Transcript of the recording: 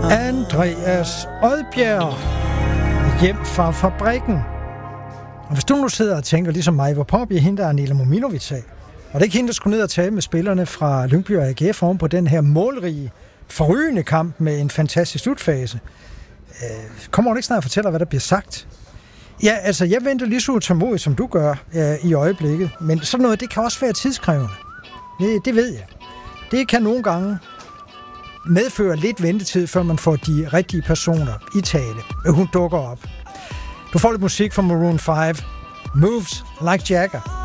Andreas Odbjerg, hjem fra fabrikken. Og hvis du nu sidder og tænker ligesom mig, hvor pokker hende der Anela Mominovic af? Og det er ikke hende, der skulle ned og tale med spillerne fra Lyngby og AGF oven på den her målrige, forrygende kamp med en fantastisk slutfase. Kommer hun ikke snart og fortæller, hvad der bliver sagt? Ja, altså, jeg venter lige så utålmodigt, som du gør i øjeblikket. Men sådan noget, det kan også være tidskrævende. Det ved jeg. Det kan nogle gange medføre lidt ventetid, før man får de rigtige personer i tale. Hun dukker op. Du får lidt musik fra Maroon 5. Moves Like Jagger.